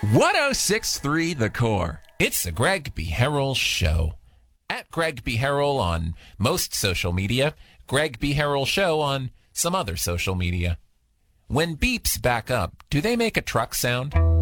1063 The Core. It's the Greg B. Harrell Show. At Greg B. Harrell on most social media, Greg B. Harrell Show on some other social media. When beeps back up, do they make a truck sound?